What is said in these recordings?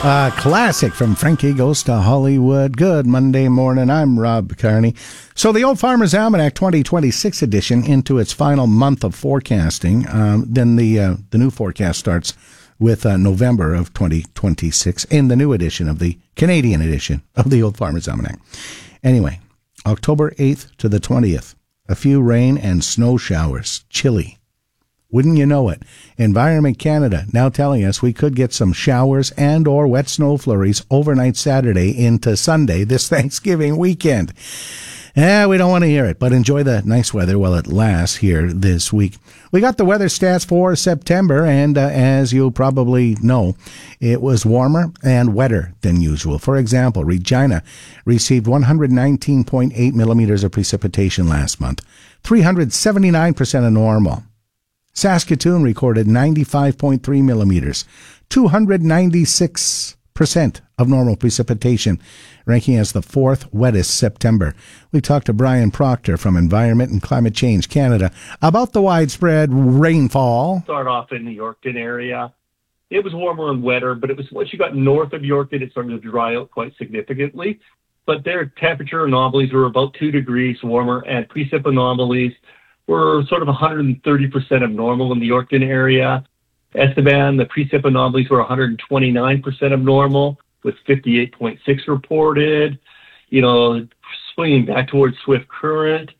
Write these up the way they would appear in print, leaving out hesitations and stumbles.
Classic from Frankie Goes to Hollywood. Good Monday morning. I'm Rob Carney. So the Old Farmer's Almanac 2026 edition into its final month of forecasting. Then the new forecast starts with November of 2026 in the new edition of the Canadian edition of the Old Farmer's Almanac. Anyway, October 8th to the 20th, a few rain and snow showers. Chilly. Wouldn't you know it? Environment Canada now telling us we could get some showers and or wet snow flurries overnight Saturday into Sunday this Thanksgiving weekend. We don't want to hear it, but enjoy the nice weather while it lasts here this week. We got the weather stats for September, and as you probably know, it was warmer and wetter than usual. For example, Regina received 119.8 millimeters of precipitation last month, 379% of normal. Saskatoon recorded 95.3 millimeters, 296% of normal precipitation, ranking as the fourth wettest September. We talked to Brian Proctor from Environment and Climate Change Canada about the widespread rainfall. Start off in the Yorkton area. It was warmer and wetter, but it was once you got north of Yorkton, it started to dry out quite significantly. But their temperature anomalies were about 2 degrees warmer, and precip anomalies were sort of 130% of normal in the Yorkton area. Estevan, the precip anomalies were 129% of normal, with 58.6 reported. Swinging back towards Swift Current,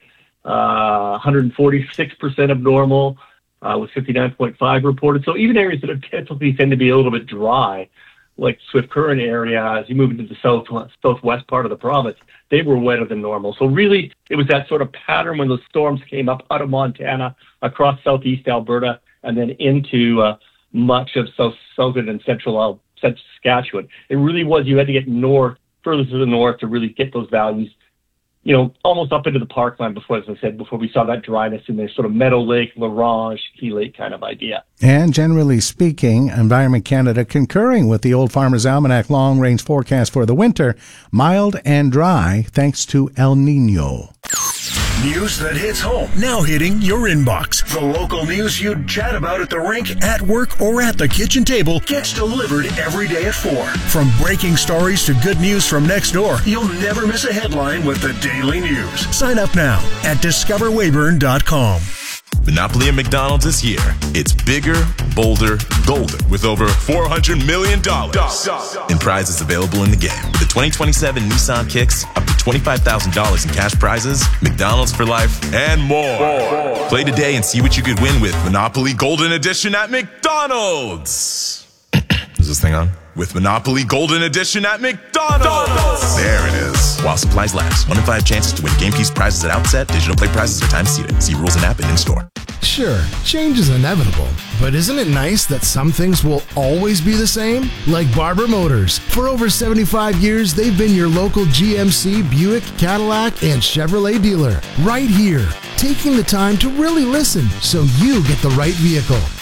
146% of normal, with 59.5 reported. So even areas that typically tend to be a little bit dry, like Swift Current area, as you move into the southwest part of the province, they were wetter than normal. So really, it was that sort of pattern when those storms came up out of Montana, across southeast Alberta, and then into much of southern and central Saskatchewan. It really was, you had to get further to the north to really get those values, almost up into the parkland before, as I said, before we saw that dryness in the sort of Meadow Lake, La Ronge, Key Lake kind of idea. And generally speaking, Environment Canada concurring with the Old Farmer's Almanac long-range forecast for the winter, mild and dry thanks to El Nino. News that hits home, now hitting your inbox. The local news you'd chat about at the rink, at work, or at the kitchen table gets delivered every day at 4. From breaking stories to good news from next door, you'll never miss a headline with the Daily News. Sign up now at discoverweyburn.com. Monopoly at McDonald's is here. It's bigger, bolder, golden, with over $400 million in prizes available in the game. With the 2027 Nissan Kicks, up to $25,000 in cash prizes, McDonald's for life, and more. Play today and see what you could win with Monopoly Golden Edition at McDonald's. Is this thing on? With Monopoly Golden Edition at McDonald's. There it is. While supplies last. 1 in 5 chances to win game keys prizes at outset. Digital play prizes are time seated. See rules and app and in-store. Sure, change is inevitable, but isn't it nice that some things will always be the same? Like Barber Motors. For over 75 years, they've been your local GMC, Buick, Cadillac, and Chevrolet dealer. Right here, taking the time to really listen so you get the right vehicle.